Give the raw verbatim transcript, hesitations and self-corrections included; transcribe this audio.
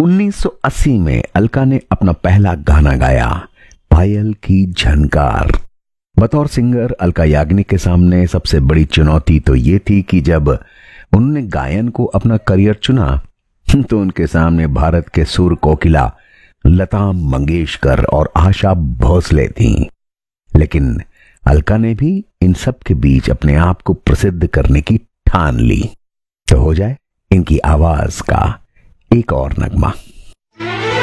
उन्नीस सौ अस्सी में अलका ने अपना पहला गाना गाया, पायल की झनकार। बतौर सिंगर अलका याग्निक के सामने सबसे बड़ी चुनौती तो ये थी कि जब उन्होंने गायन को अपना करियर चुना तो उनके सामने भारत के सुर कोकिला लता मंगेशकर और आशा भोसले थीं। लेकिन अलका ने भी इन सब के बीच अपने आप को प्रसिद्ध करने की ठान ली। तो हो जाए इनकी आवाज का एक और नगमा।